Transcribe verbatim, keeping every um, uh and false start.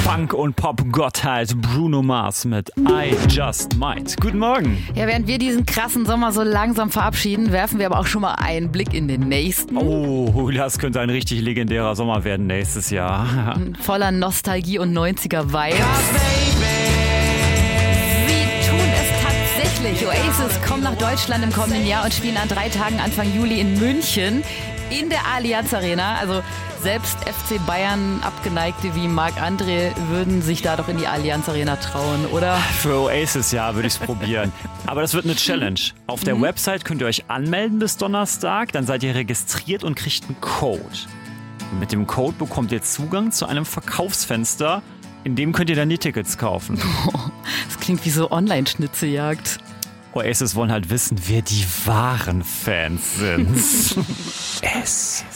Funk- und Pop-Gottheit Bruno Mars mit I Just Might. Guten Morgen. Ja, während wir diesen krassen Sommer so langsam verabschieden, werfen wir aber auch schon mal einen Blick in den nächsten. Oh, das könnte ein richtig legendärer Sommer werden nächstes Jahr. Voller Nostalgie und neunziger-Vibes. Sie tun es tatsächlich. Oasis kommen nach Deutschland im kommenden Jahr und spielen an drei Tagen Anfang Juli in München in der Allianz Arena. Also selbst F C Bayern Abgeneigte wie Marc-André würden sich da doch in die Allianz Arena trauen, oder? Für Oasis, ja, würde ich es probieren. Aber das wird eine Challenge. Auf der mhm. Website könnt ihr euch anmelden bis Donnerstag, dann seid ihr registriert und kriegt einen Code. Mit dem Code bekommt ihr Zugang zu einem Verkaufsfenster, in dem könnt ihr dann die Tickets kaufen. Das klingt wie so Online-Schnitzeljagd. Oasis wollen halt wissen, wer die wahren Fans sind. Es